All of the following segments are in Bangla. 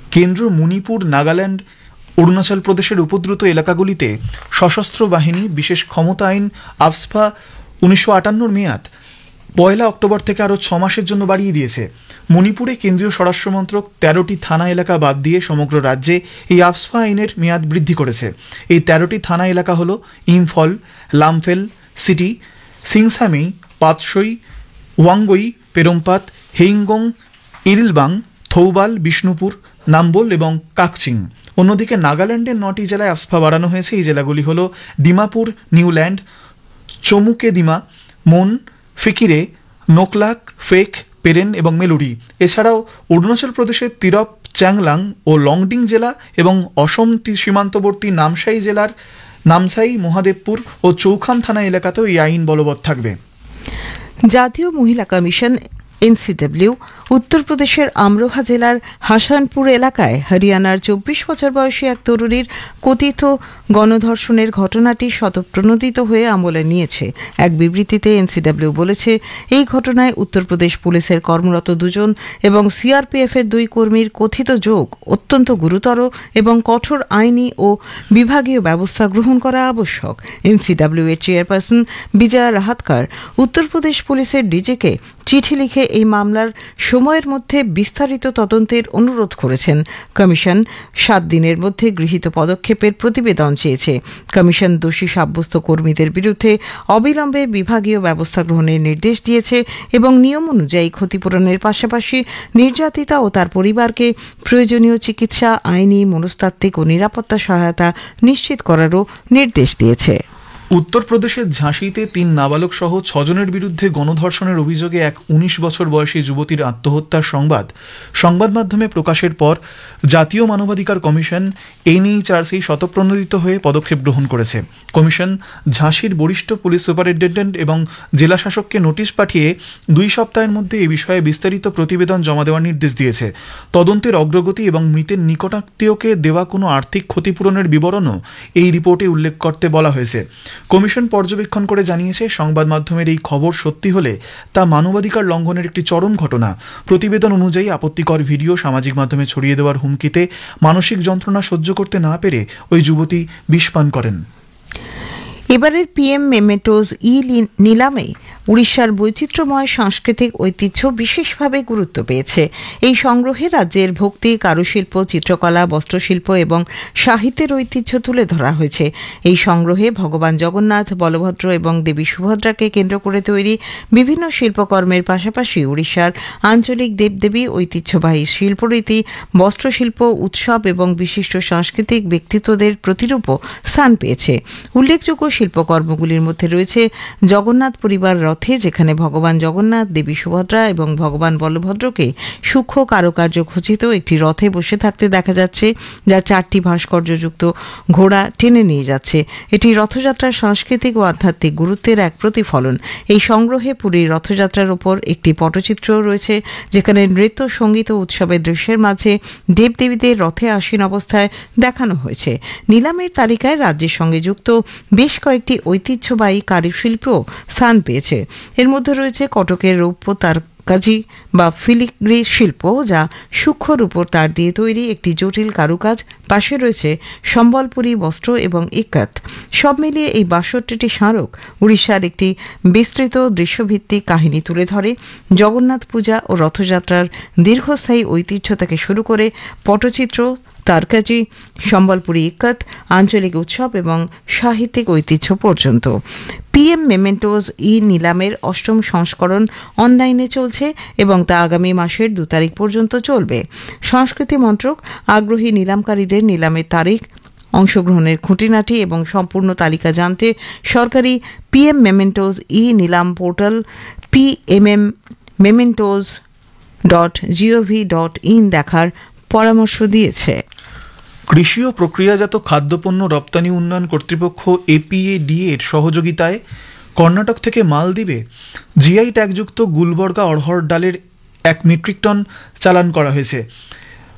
কেন্দ্র মণিপুর, নাগাল্যান্ড, অরুণাচল প্রদেশের উপদ্রুত এলাকাগুলিতে সশস্ত্র বাহিনী বিশেষ ক্ষমতা আইন আফস্পা 1958 মেয়াদ 1 অক্টোবর থেকে আরও 6 মাসের জন্য বাড়িয়ে দিয়েছে। মণিপুরে কেন্দ্রীয় স্বরাষ্ট্রমন্ত্রক 13টি থানা এলাকা বাদ দিয়ে সমগ্র রাজ্যে এই আফস্পা আইনের মেয়াদ বৃদ্ধি করেছে। এই 13টি থানা এলাকা হল ইম্ফল, লামফেল সিটি, সিংসামেই, পাতসই, ওয়াঙ্গই, পেরমপাত, হেইংগং, ইরিলবাং, থৌবাল, বিষ্ণুপুর, নাম্বোল এবং কাকচিং। অন্যদিকে নাগাল্যান্ডের 9টি জেলায় আফস্পা বাড়ানো হয়েছে। এই জেলাগুলি হল ডিমাপুর, নিউল্যান্ড, চমুকেদিমা, মন, ফিকিরে, নোকলাক, ফেক, পেরেন এবং মেলুরি। এছাড়াও অরুণাচল প্রদেশের তিরপ, চ্যাংলাং ও লংডিং জেলা এবং অসম সীমান্তবর্তী নামসাই জেলার নামসাই, মহাদেবপুর ও চৌখাম থানা এলাকাতেও এই আইন বলবৎ থাকবে। জাতীয় মহিলা কমিশন এনসিডব্লিউ উত্তরপ্রদেশের আমরোহা জেলার হাসানপুর এলাকায় হরিয়ানার 24 বছর বয়সী এক তরুণীর কথিত গণধর্ষণের ঘটনাটি স্বতঃপ্রণোদিত হয়ে আমলে নিয়েছে। এক বিবৃতিতে এনসিডব্লিউ বলেছে, এই ঘটনায় উত্তরপ্রদেশ পুলিশের কর্মরত 2 জন এবং সিআরপিএফের 2 কর্মীর কথিত যোগ অত্যন্ত গুরুতর এবং কঠোর আইনি ও বিভাগীয় ব্যবস্থা গ্রহণ করা আবশ্যক। এনসিডব্লিউ এর চেয়ারপারসন বিজয়া রাহাতকার উত্তরপ্রদেশ পুলিশের ডিজিকে চিঠি লিখে এই মামলার সময়ের মধ্যে বিস্তারিত তদন্তের অনুরোধ করেছেন। কমিশন 7 দিনের মধ্যে গৃহীত পদক্ষেপের প্রতিবেদন চেয়েছে। কমিশন দোষী সাব্যস্ত কর্মীদের বিরুদ্ধে অবিলম্বে বিভাগীয় ব্যবস্থা গ্রহণের নির্দেশ দিয়েছে এবং নিয়ম অনুযায়ী ক্ষতিপূরণের পাশাপাশি নির্যাতিতা ও তার পরিবারকে প্রয়োজনীয় চিকিৎসা, আইনি, মনস্তাত্ত্বিক ও নিরাপত্তা সহায়তা নিশ্চিত করারও নির্দেশ দিয়েছে। উত্তরপ্রদেশের ঝাঁসিতে 3 নাবালক সহ 6 জনের বিরুদ্ধে গণধর্ষণের অভিযোগে এক 19 বছর বয়সী যুবতীর আত্মহত্যার সংবাদ মাধ্যমে প্রকাশের পর জাতীয় মানবাধিকার কমিশন এনএইচআরসি স্বতঃপ্রণোদিত হয়ে পদক্ষেপ গ্রহণ করেছে। কমিশন ঝাঁসির বরিষ্ঠ পুলিশ সুপারিনটেন্ডেন্ট এবং জেলা শাসককে নোটিশ পাঠিয়ে 2 সপ্তাহের মধ্যে এ বিষয়ে বিস্তারিত প্রতিবেদন জমা দেওয়ার নির্দেশ দিয়েছে। তদন্তের অগ্রগতি এবং মৃতের নিকটাত্মীয়কে দেওয়া কোনো আর্থিক ক্ষতিপূরণের বিবরণও এই রিপোর্টে উল্লেখ করতে বলা হয়েছে। কমিশন পর্যবেক্ষণ করে জানিয়েছে, সংবাদ মাধ্যমের এই খবর সত্যি হলে তা মানবাধিকার লঙ্ঘনের একটি চরম ঘটনা। প্রতিবেদন অনুযায়ী আপত্তিকর ভিডিও সামাজিক মাধ্যমে ছড়িয়ে দেওয়ার হুমকিতে মানসিক যন্ত্রণা সহ্য করতে না পেরে ওই যুবতী বিষ পান করেন। এবারের পিএম মেমেটোজ নিলামে উড়িষ্যার বৈচিত্র্যময় সাংস্কৃতিক ঐতিহ্য বিশেষভাবে গুরুত্ব পেয়েছে। এই সংগ্রহে রাজ্যের ভক্তি, কারুশিল্প, চিত্রকলা, বস্ত্রশিল্প এবং সাহিত্যের ঐতিহ্য তুলে ধরা হয়েছে। এই সংগ্রহে ভগবান জগন্নাথ, বলভদ্র এবং দেবী সুভদ্রাকে কেন্দ্র করে তৈরি বিভিন্ন শিল্পকর্মের পাশাপাশি উড়িষ্যার আঞ্চলিক দেবদেবী, ঐতিহ্যবাহী শিল্পরীতি, বস্ত্রশিল্প, উৎসব এবং বিশিষ্ট সাংস্কৃতিক ব্যক্তিত্বদের প্রতিরূপও স্থান পেয়েছে। উল্লেখযোগ্য শিল্পকর্মগুলির মধ্যে রয়েছে জগন্নাথ পরিবার রথে, যেখানে ভগবান জগন্নাথ, দেবী সুভদ্রা এবং ভগবান বলভদ্রকে সূক্ষ্ম কারুকার্য খচিত একটি রথে বসে থাকতে দেখা যাচ্ছে, যা 4টি ভাস্কর্যযুক্ত ঘোড়া টেনে নিয়ে যাচ্ছে। এটি রথযাত্রার সাংস্কৃতিক ও আধ্যাত্মিক গুরুত্বের এক প্রতিফলন। এই সংগ্রহে পুরীর রথযাত্রার ওপর একটি পটচিত্রও রয়েছে, যেখানে নৃত্য, সঙ্গীত ও উৎসবের দৃশ্যের মাঝে দেবদেবীদের রথে আসীন অবস্থায় দেখানো হয়েছে। নিলামের তালিকায় রাজ্যের সঙ্গে যুক্ত বেশ কয়েকটি ঐতিহ্যবাহী কারুশিল্পও স্থান পেয়েছে। এর মধ্যে রয়েছে কটকের রৌপ্য তারকাজি বা ফিলিগ্রি শিল্প, যা সূক্ষ্ম রূপোর তার দিয়ে তৈরি একটি জটিল কারুকাজ। পাশে রয়েছে সম্বলপুরী বস্ত্র এবং ইক্কাত। সব মিলিয়ে এই 62টি স্মারক উড়িষ্যার একটি বিস্তৃত দৃশ্যভিত্তিক কাহিনী তুলে ধরে। জগন্নাথ পূজা ও রথযাত্রার দীর্ঘস্থায়ী ঐতিহ্য থেকে শুরু করে পটচিত্র, তারকাজি, সম্বলপুরী ইক্কাত, আঞ্চলিক উৎসব এবং সাহিত্যিক ঐতিহ্য পর্যন্ত। পিএম মেমেন্টোজ নিলামের 8ম সংস্করণ অনলাইনে চলছে এবং তা আগামী মাসের 2 তারিখ পর্যন্ত চলবে। সংস্কৃতি মন্ত্রক আগ্রহী নিলামকারীদের নিলামের তারিখ, অংশগ্রহণের খুঁটিনাটি এবং সম্পূর্ণ তালিকা জানতে সরকারি পিএম মেমেন্টোজ নিলাম পোর্টাল pmmementos.gov.in দেখার পরামর্শ দিয়েছে। কৃষি ও প্রক্রিয়াজাত খাদ্যপণ্য রপ্তানি উন্নয়ন কর্তৃপক্ষ এপিএডি এর সহযোগিতায় কর্ণাটক থেকে মালদ্বীপে জিআই ট্যাগযুক্ত গুলবর্গা অড়হর ডালের 1 মেট্রিক টন চালান করা হয়েছে।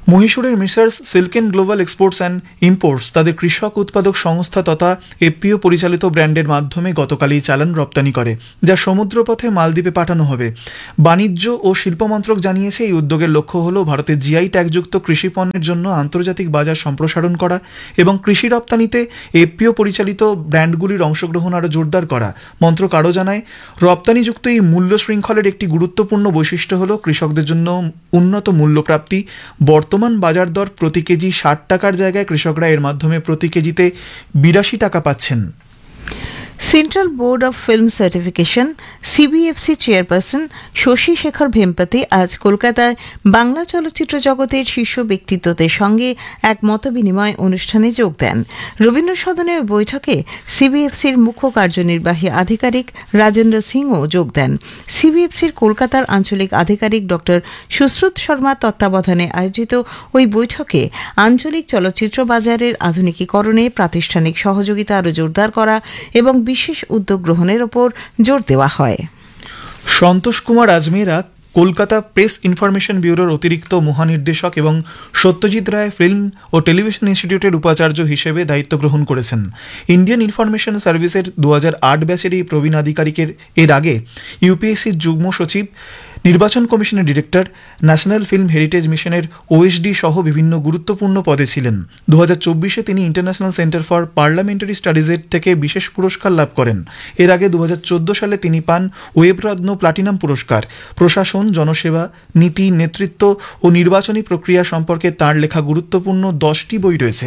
মহীশূরের মিসার্স silken global exports and imports তাদের কৃষক উৎপাদক সংস্থা তথা এফপিও পরিচালিত ব্র্যান্ডের মাধ্যমে গতকালই চালান রপ্তানি করে, যা সমুদ্রপথে মালদ্বীপে পাঠানো হবে। বাণিজ্য ও শিল্প মন্ত্রক জানিয়েছে এই উদ্যোগের লক্ষ্য হল ভারতের জিআই ট্যাগযুক্ত কৃষি পণ্যের জন্য আন্তর্জাতিক বাজার সম্প্রসারণ করা এবং কৃষি রপ্তানিতে এফপিও পরিচালিত ব্র্যান্ডগুলির অংশগ্রহণ আরও জোরদার করা। মন্ত্রক আরও জানায়, রপ্তানিযুক্ত এই মূল্য শৃঙ্খলের একটি গুরুত্বপূর্ণ বৈশিষ্ট্য হল কৃষকদের জন্য উন্নত মূল্যপ্রাপ্তি। বর্তমান বাজার দর প্রতি কেজি 60 টাকার জায়গায় কৃষকরা এর মাধ্যমে প্রতি কেজিতে 82 টাকা পাচ্ছেন। Central board of film certification সিবিএফসি chairperson Shashi Shekhar ভেমপাতি আজ কলকাতায় বাংলা চলচ্চিত্র জগতের শীর্ষ ব্যক্তিত্বদের সঙ্গে এক মতবিনিময় অনুষ্ঠানে যোগ দেন। রবীন্দ্র সদনে ওই বৈঠকে সিবিএফসির মুখ্য কার্যনির্বাহী আধিকারিক রাজেন্দ্র সিংও যোগ দেন। সিবিএফসির কলকাতার আঞ্চলিক আধিকারিক ড সুশ্রুত শর্মার তত্ত্বাবধানে আয়োজিত ওই বৈঠকে আঞ্চলিক চলচ্চিত্র বাজারের আধুনিকীকরণে প্রাতিষ্ঠানিক সহযোগিতা আরও জোরদার করা এবং বিশেষ উদ্যোগ গ্রহণের ওপর জোর দেওয়া হয়। সন্তোষ কুমার আজমেরা কলকাতা প্রেস ইনফরমেশন ব্যুরোর অতিরিক্ত মহানির্দেশক এবং সত্যজিৎ রায় ফিল্ম ও টেলিভিশন ইনস্টিটিউটের উপাচার্য হিসেবে দায়িত্ব গ্রহণ করেছেন। ইন্ডিয়ান ইনফরমেশন সার্ভিসের 2008 ব্যাচের এই প্রবীণ আধিকারিকের এর আগে ইউপিএসসির যুগ্ম সচিব, নির্বাচন কমিশনের ডিরেক্টর, ন্যাশনাল ফিল্ম হেরিটেজ মিশনের ওএসডি সহ বিভিন্ন গুরুত্বপূর্ণ পদে ছিলেন। 2024-এ তিনি ইন্টারন্যাশনাল সেন্টার ফর পার্লামেন্টারি স্টাডিজের থেকে বিশেষ পুরস্কার লাভ করেন। এর আগে 2014 সালে তিনি পান ওয়েবরত্ন প্লাটিনাম পুরস্কার। প্রশাসন, জনসেবা, নীতি, নেতৃত্ব ও নির্বাচনী প্রক্রিয়া সম্পর্কে তাঁর লেখা গুরুত্বপূর্ণ 10টি বই রয়েছে।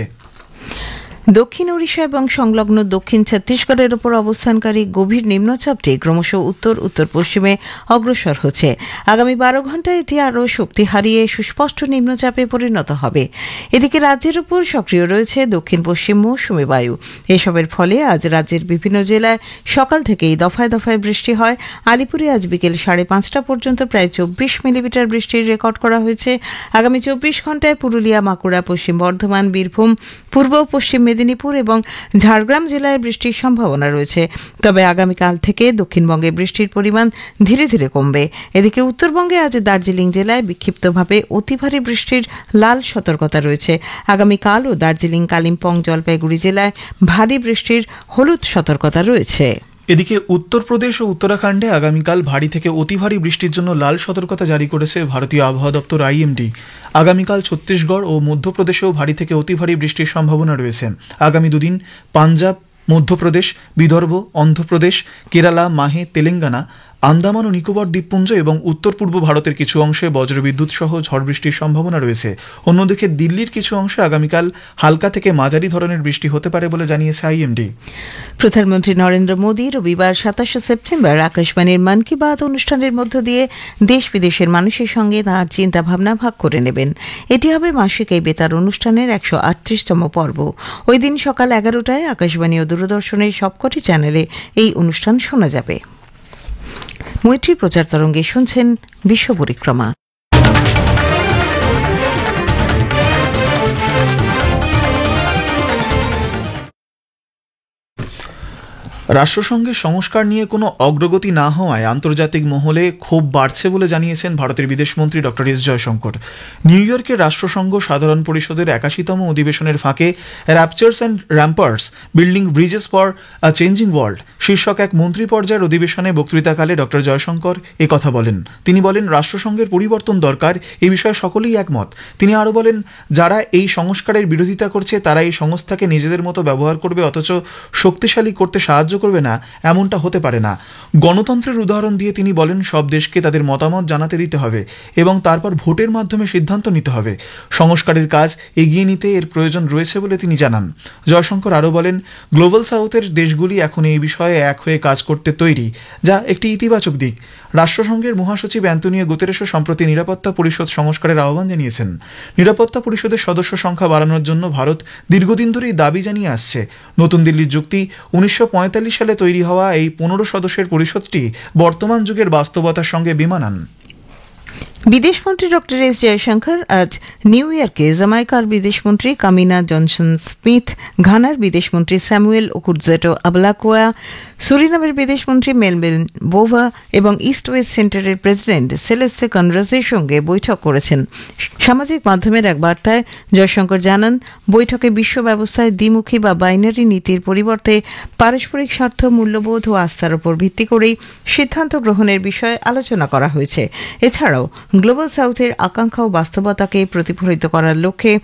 দক্ষিণ ওড়িশা এবং সংলগ্ন দক্ষিণ ছত্তিশগড়ের ওপর অবস্থানকারী গভীর নিম্নচাপটি ক্রমশ উত্তর উত্তর পশ্চিমে অগ্রসর হচ্ছে। আগামী 12 ঘণ্টায় এটি আরও শক্তি হারিয়ে সুস্পষ্ট নিম্নচাপে পরিণত হবে। এদিকে রাজ্যের উপর সক্রিয় রয়েছে দক্ষিণ পশ্চিম মৌসুমী বায়ু। এসবের ফলে আজ রাজ্যের বিভিন্ন জেলায় সকাল থেকেই দফায় দফায় বৃষ্টি হয়। আলিপুরে আজ বিকেল 5:30 পর্যন্ত প্রায় 24 মিলিমিটার বৃষ্টির রেকর্ড করা হয়েছে। আগামী 24 ঘণ্টায় পুরুলিয়া, বাঁকুড়া, পশ্চিম বর্ধমান, বীরভূম, পূর্ব ও পশ্চিম মেদিনীপুর এবং ঝাড়গ্রাম জেলায় বৃষ্টির সম্ভাবনা রয়েছে। তবে আগামীকাল থেকে দক্ষিণবঙ্গে বৃষ্টির পরিমাণ ধীরে ধীরে কমবে। এদিকে উত্তরবঙ্গে আজ দার্জিলিং জেলায় বিক্ষিপ্তভাবে অতি ভারী বৃষ্টির লাল সতর্কতা রয়েছে। আগামীকালও দার্জিলিং, কালিম্পং, জলপাইগুড়ি জেলায় ভারী বৃষ্টির হলুদ সতর্কতা রয়েছে। এদিকে উত্তরপ্রদেশ ও উত্তরাখণ্ডে আগামীকাল ভারী থেকে অতি ভারী বৃষ্টির জন্য লাল সতর্কতা জারি করেছে ভারতীয় আবহাওয়া দপ্তর আইএমডি। আগামীকাল ছত্তিশগড় ও মধ্যপ্রদেশেও ভারী থেকে অতি ভারী বৃষ্টির সম্ভাবনা রয়েছে। আগামী দুদিন পাঞ্জাব, মধ্যপ্রদেশ, বিদর্ভ, অন্ধ্রপ্রদেশ, কেরালা, মাহে, তেলেঙ্গানা, আন্দামান ও নিকোবর দ্বীপপুঞ্জ এবং উত্তর পূর্ব ভারতের কিছু অংশে বজ্রবিদ্যুৎ সহ ঝড় বৃষ্টির সম্ভাবনা রয়েছে। অন্যদিকে দিল্লির কিছু অংশে আগামীকাল হালকা থেকে মাঝারি ধরনের বৃষ্টি হতে পারে বলে জানিয়েছে আইএমডি। প্রধানমন্ত্রী নরেন্দ্র মোদী রবিবার 27 সেপ্টেম্বর আকাশবাণীর মন কি বাত অনুষ্ঠানের মধ্য দিয়ে দেশ বিদেশের মানুষের সঙ্গে তাঁর চিন্তা ভাবনা ভাগ করে নেবেন। এটি হবে মাসিক এই বেতার অনুষ্ঠানের 138তম পর্ব। ওই দিন সকাল 11টায় আকাশবাণী ও দূরদর্শনের সবকটি চ্যানেলে এই অনুষ্ঠান শোনা যাবে। মৈত্রী প্রচার তরঙ্গে শুনছেন বিশ্ব পরিক্রমা। রাষ্ট্রসংঘের সংস্কার নিয়ে কোনো অগ্রগতি না হওয়ায় আন্তর্জাতিক মহলে ক্ষোভ বাড়ছে বলে জানিয়েছেন ভারতের বিদেশমন্ত্রী ডক্টর এস জয়শঙ্কর। নিউ ইয়র্কের রাষ্ট্রসংঘ সাধারণ পরিষদের 81তম অধিবেশনের ফাঁকে র্যাপচার্স and র্যাম্পার্স building Bridges for a changing world শীর্ষক এক মন্ত্রী পর্যায়ের অধিবেশনে বক্তৃতাকালে ডক্টর জয়শঙ্কর কথা বলেন। তিনি বলেন, রাষ্ট্রসংঘের পরিবর্তন দরকার, এই বিষয়ে সকলেই একমত। তিনি আরও বলেন, যারা এই সংস্কারের বিরোধিতা করছে তারা এই সংস্থাকে নিজেদের মতো ব্যবহার করবে, অথচ শক্তিশালী করতে সাহায্য করবে না, এমনটা হতে পারে না। গণতন্ত্রের উদাহরণ দিয়ে তিনি বলেন, সব দেশকে তাদের মতামত জানাতে দিতে হবে এবং তারপর ভোটের মাধ্যমে সিদ্ধান্ত নিতে হবে। সংস্কারের কাজ এগিয়ে নিতে এর প্রয়োজন রয়েছে বলে তিনি জানান। জয়শঙ্কর আরও বলেন, গ্লোবাল সাউথের দেশগুলি এখন এই বিষয়ে এক হয়ে কাজ করতে তৈরি, যা একটি ইতিবাচক দিক। রাষ্ট্রসংঘের মহাসচিব অ্যান্তোনিও গুতেরেসও সম্প্রতি নিরাপত্তা পরিষদ সংস্কারের আহ্বান জানিয়েছেন। নিরাপত্তা পরিষদের সদস্য সংখ্যা বাড়ানোর জন্য ভারত দীর্ঘদিন ধরেই দাবি জানিয়ে আসছে। নতুন দিল্লির যুক্তি, 1945 সালে তৈরি হওয়া এই 15 সদস্যের পরিষদটি বর্তমান যুগের বাস্তবতার সঙ্গে বেমানান। বিদেশমন্ত্রী ডক্টর এস জয়শঙ্কর আজ নিউ ইয়র্কে জামাইকার বিদেশমন্ত্রী কামিনা জনসন স্মিথ, ঘানার বিদেশমন্ত্রী স্যামুয়েল ওকুডজেটো আবলাকোয়া, সুরিনামের বিদেশমন্ত্রী মেলভিন বোভা এবং ইস্ট ওয়েস্ট সেন্টারের প্রেসিডেন্ট সেলেস্তে কনরাসের সঙ্গে বৈঠক করেছেন। সামাজিক মাধ্যমের এক বার্তায় জয়শঙ্কর জানান, বৈঠকে বিশ্ব ব্যবস্থায় দ্বিমুখী বা বাইনারি নীতির পরিবর্তে পারস্পরিক স্বার্থ, মূল্যবোধ ও আস্থার উপর ভিত্তি করেই সিদ্ধান্ত গ্রহণের বিষয়ে আলোচনা করা হয়েছে। এছাড়াও গ্লোবাল সাউথের আকাঙ্ক্ষা ও বাস্তবতাকে প্রতিফলিত করার লক্ষ্যে